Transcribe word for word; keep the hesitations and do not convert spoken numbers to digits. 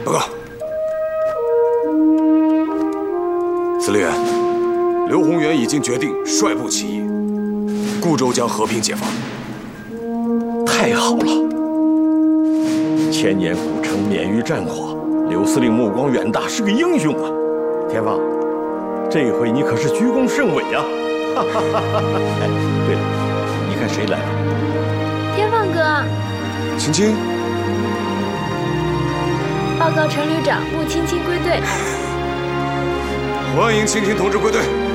报告，司令员，刘宏元已经决定率部起义，固州将和平解放。 太好了！千年古城免于战火，刘司令目光远大，是个英雄啊！天放，这回你可是居功甚伟啊！哈哈哈哈！哎，对了，你看谁来了？ 天放哥， 青青， 报告陈旅长，穆青青归队。 欢迎青青同志归队。